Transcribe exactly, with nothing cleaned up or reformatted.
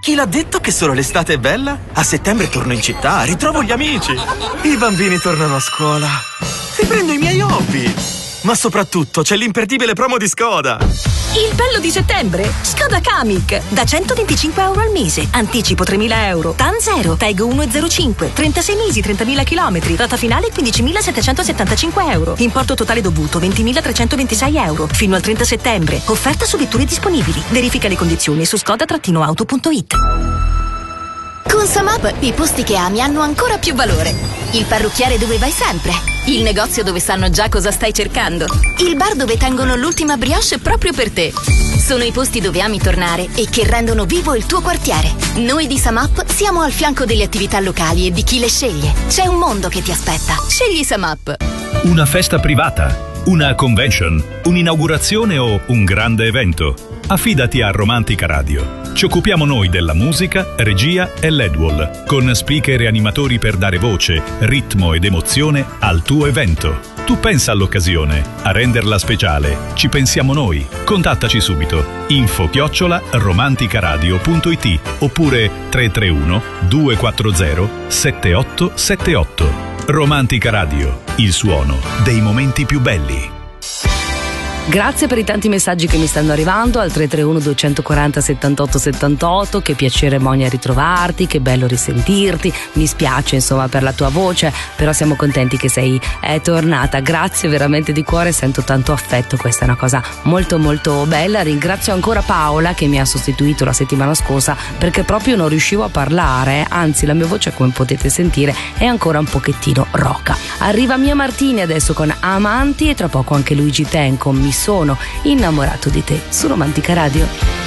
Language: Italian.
Chi l'ha detto che solo l'estate è bella? A settembre torno in città, ritrovo gli amici. I bambini tornano a scuola. Riprendo i miei hobby. Ma soprattutto c'è l'imperdibile promo di Skoda. Il bello di settembre? Skoda Kamiq. Da centoventicinque euro al mese. Anticipo tremila euro. T A N zero. Tag uno virgola zero cinque. trentasei mesi, trentamila chilometri. Rata finale quindicimilasettecentosettantacinque euro. Importo totale dovuto ventimilatrecentoventisei euro. Fino al trenta settembre. Offerta su vetture disponibili. Verifica le condizioni su skoda auto punto it. Con Samap i posti che ami hanno ancora più valore. Il parrucchiere dove vai sempre. Il negozio dove sanno già cosa stai cercando. Il bar dove tengono l'ultima brioche proprio per te. Sono i posti dove ami tornare e che rendono vivo il tuo quartiere. Noi di Samap siamo al fianco delle attività locali e di chi le sceglie. C'è un mondo che ti aspetta. Scegli Samap. Una festa privata, una convention, un'inaugurazione o un grande evento. Affidati a Romantica Radio. Ci occupiamo noi della musica, regia e L E D wall, con speaker e animatori per dare voce, ritmo ed emozione al tuo evento. Tu pensa all'occasione, a renderla speciale. Ci pensiamo noi. Contattaci subito. Info chiocciola romanticaradio punto it oppure tre tre uno due quattro zero sette otto sette otto. Romantica Radio, il suono dei momenti più belli. Grazie per i tanti messaggi che mi stanno arrivando al tre tre uno due quattro zero settantotto settantotto. Che piacere, Monia, ritrovarti, che bello risentirti. Mi spiace insomma per la tua voce, però siamo contenti che sei è tornata. Grazie veramente di cuore, sento tanto affetto, questa è una cosa molto molto bella. Ringrazio ancora Paola che mi ha sostituito la settimana scorsa perché proprio non riuscivo a parlare, anzi la mia voce, come potete sentire, è ancora un pochettino roca. Arriva Mia Martini adesso con Amanti e tra poco anche Luigi Tenco, Mi sono innamorato di te, su Romantica Radio.